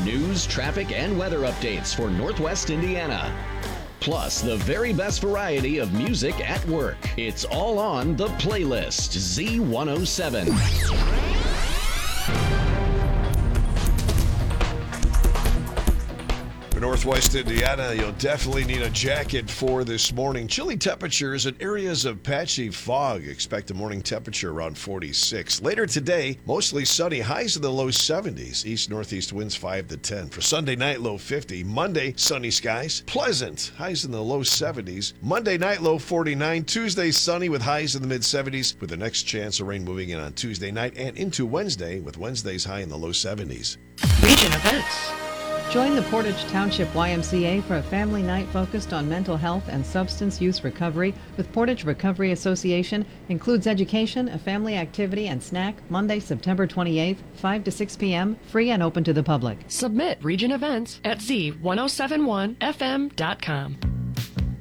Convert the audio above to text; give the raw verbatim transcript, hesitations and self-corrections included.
news, traffic, and weather updates for Northwest Indiana. Plus, the very best variety of music at work. It's all on The Playlist, Z one oh seven. Northwest Indiana, you'll definitely need a jacket for this morning. Chilly temperatures and areas of patchy fog. Expect a morning temperature around forty-six. Later today, mostly sunny, highs in the low seventies. East-northeast winds five to ten. For Sunday night, low fifty. Monday, sunny skies. Pleasant, highs in the low seventies. Monday night, low forty-nine. Tuesday, sunny with highs in the mid-seventies, with the next chance of rain moving in on Tuesday night and into Wednesday, with Wednesday's high in the low seventies. Region events. Join the Portage Township Y M C A for a family night focused on mental health and substance use recovery with Portage Recovery Association. Includes education, a family activity, and snack. Monday, September twenty-eighth, five to six p.m., free and open to the public. Submit region events at Z ten seventy-one F M dot com.